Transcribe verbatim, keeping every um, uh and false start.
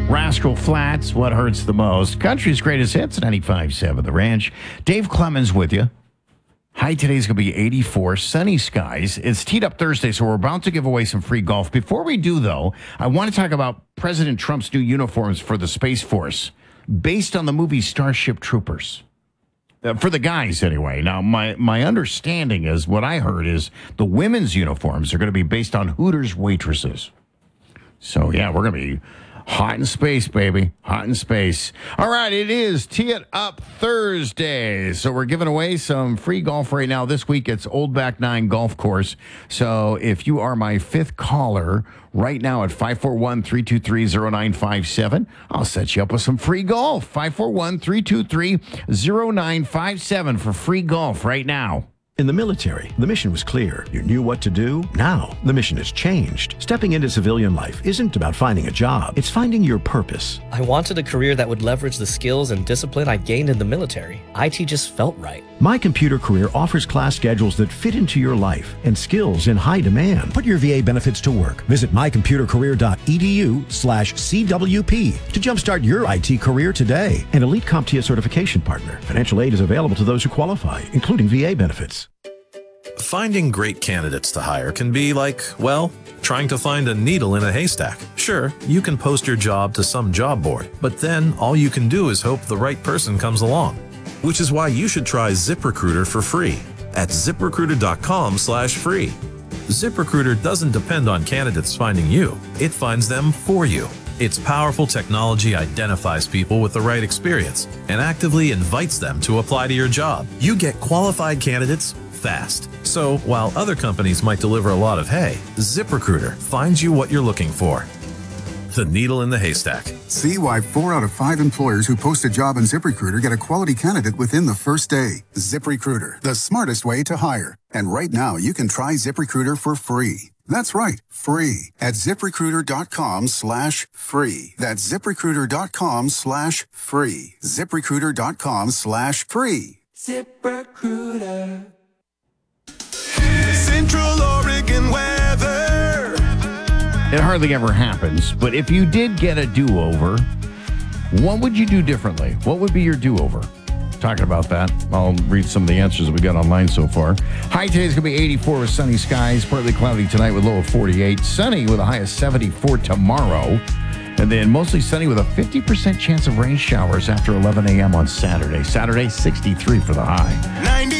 Rascal Flatts, What Hurts the Most. Country's greatest hits, ninety-five point seven The Ranch. Dave Clemens with you. High today's going to be eighty-four, sunny skies. It's Teed Up Thursday, so we're about to give away some free golf. Before we do, though, I want to talk about President Trump's new uniforms for the Space Force, based on the movie Starship Troopers. Uh, for the guys, anyway. Now, my, my understanding is, what I heard is the women's uniforms are going to be based on Hooters waitresses. So, yeah, we're going to be hot in space, baby. Hot in space. All right, it is Tee It Up Thursday. So we're giving away some free golf right now. This week, it's Old Back Nine Golf Course. So if you are my fifth caller right now at five four one, three two three, zero nine five seven, I'll set you up with some free golf. five four one, three two three, zero nine five seven for free golf right now. In the military, the mission was clear. You knew what to do. Now, the mission has changed. Stepping into civilian life isn't about finding a job. It's finding your purpose. I wanted a career that would leverage the skills and discipline I gained in the military. I T just felt right. My Computer Career offers class schedules that fit into your life and skills in high demand. Put your V A benefits to work. Visit mycomputercareer.edu slash CWP to jumpstart your I T career today. An Elite CompTIA certification partner. Financial aid is available to those who qualify, including V A benefits. Finding great candidates to hire can be like, well, trying to find a needle in a haystack. Sure, you can post your job to some job board, but then all you can do is hope the right person comes along. Which is why you should try ZipRecruiter for free at ZipRecruiter.com slash free. ZipRecruiter doesn't depend on candidates finding you. It finds them for you. Its powerful technology identifies people with the right experience and actively invites them to apply to your job. You get qualified candidates fast. So while other companies might deliver a lot of hay, ZipRecruiter finds you what you're looking for. The needle in the haystack. See why four out of five employers who post a job on ZipRecruiter get a quality candidate within the first day. ZipRecruiter, the smartest way to hire. And right now, you can try ZipRecruiter for free. That's right, free at ZipRecruiter.com slash free. That's ZipRecruiter.com slash free. ZipRecruiter.com slash free. ZipRecruiter. Central Oregon weather. It hardly ever happens, but if you did get a do-over, what would you do differently? What would be your do-over? Talking about that, I'll read some of the answers that we got online so far. High today's going to be eighty-four with sunny skies, partly cloudy tonight with low of forty-eight, sunny with a high of seventy-four tomorrow, and then mostly sunny with a fifty percent chance of rain showers after eleven a.m. on Saturday. Saturday, sixty-three for the high.